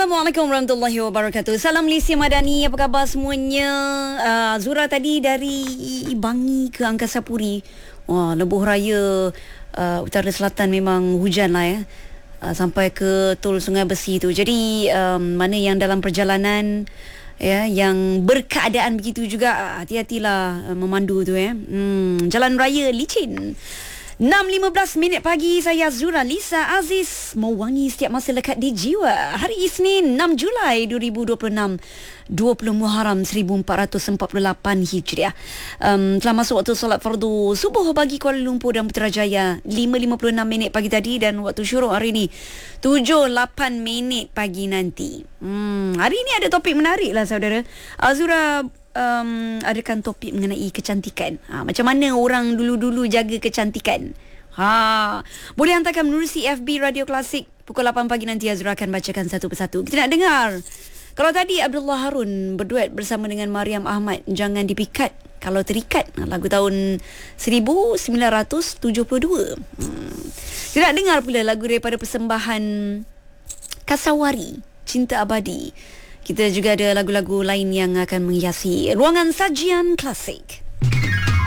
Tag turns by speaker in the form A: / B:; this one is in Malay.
A: Assalamualaikum warahmatullahi wabarakatuh. Salam Malaysia Madani, apa khabar semuanya? Zura tadi dari Bangi ke Angkasa Puri. Wah, lebuh raya utara selatan memang hujan lah ya. Sampai ke Tol Sungai Besi tu. Jadi mana yang dalam perjalanan ya, yang berkeadaan begitu juga, hati-hatilah memandu tu ya. Jalan raya licin. 6.15 minit pagi, saya Zura Lisa Aziz, mewangi setiap masa lekat di jiwa. Hari Isnin 6 Julai 2026, 20 Muharram 1448 Hijriah. Telah masuk waktu solat fardu subuh bagi Kuala Lumpur dan Putrajaya. 5.56 minit pagi tadi, dan waktu syuruk hari ni 7.8 minit pagi nanti. Hari ni ada topik menarik lah saudara. Zura adakan topik mengenai kecantikan. Macam mana orang dulu-dulu jaga kecantikan. Boleh hantarkan menerusi FB Radio Klasik. Pukul 8 pagi nanti Azura akan bacakan satu persatu. Kita nak dengar. Kalau tadi Abdullah Harun berduet bersama dengan Mariam Ahmad, Jangan Dipikat Kalau Terikat, lagu tahun 1972. Kita nak dengar pula lagu daripada persembahan Kasawari, Cinta Abadi. Kita juga ada lagu-lagu lain yang akan menghiasi ruangan sajian klasik.